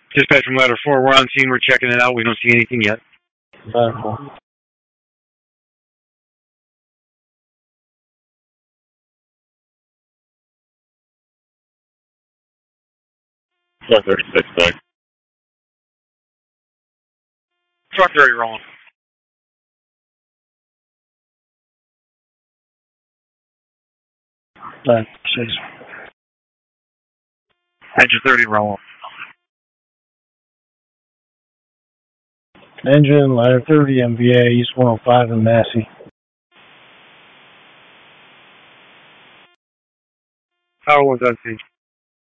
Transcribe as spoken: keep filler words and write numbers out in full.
Dispatch from ladder four, we're on scene, we're checking it out, we don't see anything yet. Cool. Truck thirty-six, back. Truck thirty rolling. Ladder six. Engine thirty rolling. Engine, ladder thirty, M V A, East one oh five in Massey. Tower one's on scene.